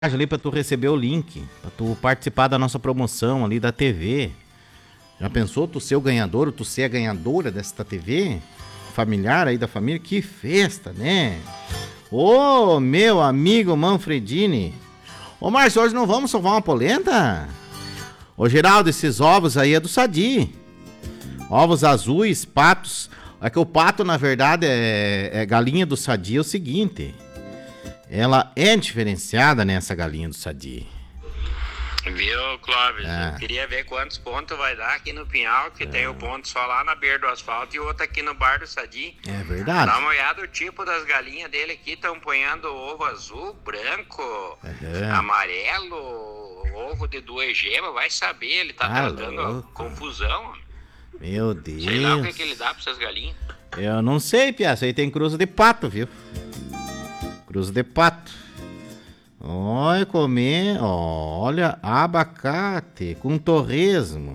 ali pra tu receber o link, pra tu participar da nossa promoção ali da TV. Já pensou tu ser o ganhador, ou tu ser a ganhadora desta TV? Familiar aí da família, que festa, né? Ô, meu amigo Manfredini. Ô, Márcio, hoje não vamos salvar uma polenta? Ô, Geraldo, esses ovos aí é do Sadi. Ovos azuis, patos. É que o pato, na verdade, é galinha do Sadi, é o seguinte... Ela é diferenciada nessa galinha do Sadi. Viu, Clóvis? Eu queria ver quantos pontos vai dar aqui no Pinhal, que tem o ponto só lá na beira do asfalto e outro aqui no bar do Sadi. É verdade. Dá uma olhada, o tipo das galinhas dele aqui estão ponhando ovo azul, branco, amarelo, ovo de 2 gemas, vai saber, ele tá tratando confusão. Meu Deus. Sei lá o que ele dá pra essas galinhas. Eu não sei, Pia, isso aí tem cruza de pato, viu? Cruza de pato. Olha, comer, olha, abacate com torresmo.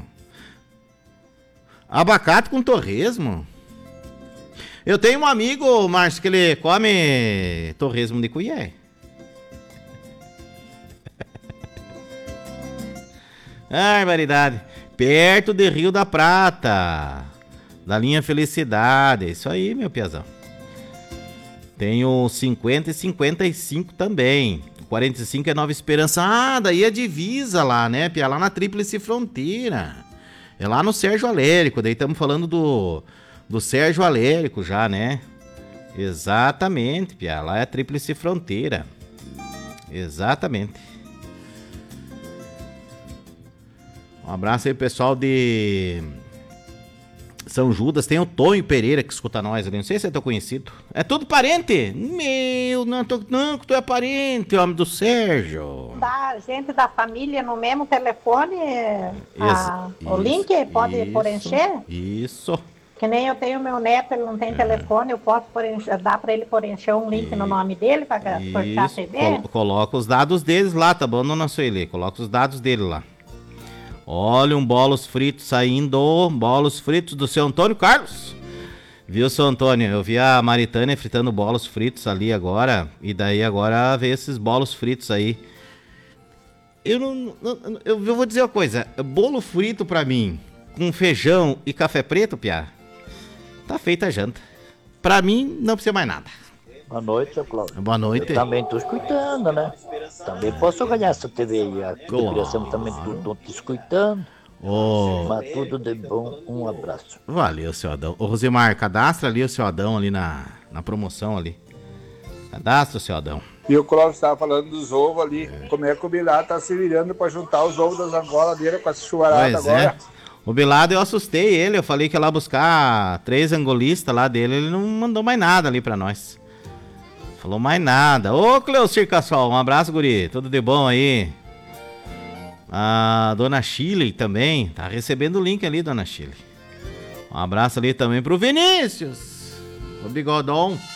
Abacate com torresmo? Eu tenho um amigo, Márcio, que ele come torresmo de colher. Ai, variedade. Perto de Rio da Prata. Da linha Felicidade. Isso aí, meu piazão. Tenho 50 e 55 também. 45 é Nova Esperança. Ah, daí é divisa lá, né, Pia? Lá na Tríplice Fronteira. É lá no Sérgio Alérico. Daí estamos falando do Sérgio Alérico já, né? Exatamente, Pia. Lá é a Tríplice Fronteira. Exatamente. Um abraço aí, pessoal de São Judas. Tem o Tonho Pereira que escuta nós ali. Não sei se é teu conhecido. É tudo parente? Meu, não, que tu é parente, homem do Sérgio. Da gente da família no mesmo telefone, o link pode preencher? Isso. Que nem eu tenho meu neto, ele não tem telefone, eu posso dar para ele preencher um link no nome dele para cortar a TV? Coloca os dados deles lá, tá bom, dona Sueli? Coloca os dados dele lá. Olha um bolos fritos saindo, bolos fritos do seu Antônio Carlos. Viu, seu Antônio? Eu vi a Maritânia fritando bolos fritos ali agora, e daí agora veio esses bolos fritos aí. Eu vou dizer uma coisa, bolo frito pra mim, com feijão e café preto, Piá, tá feita a janta. Pra mim, não precisa mais nada. Boa noite, seu Cláudio. Boa noite. Eu também tô escutando, né? Também posso ganhar essa TV aí. A criação também tô te escutando. Mas tudo de bom, um abraço. Valeu, seu Adão. Ô, Rosimar, cadastra ali o seu Adão ali na promoção ali. Cadastra o seu Adão. E o Clóvis estava falando dos ovos ali. Como é que o Bilar tá se virando para juntar os ovos das angolas dele com essa chuvarada agora? O Bilado, eu assustei ele. Eu falei que ia lá buscar 3 angolistas lá dele. Ele não mandou mais nada ali pra nós. Falou mais nada. Ô, Cleocir Cassol, um abraço, guri. Tudo de bom aí. A dona Chile também. Tá recebendo o link ali, dona Chile. Um abraço ali também pro Vinícius. O Bigodon.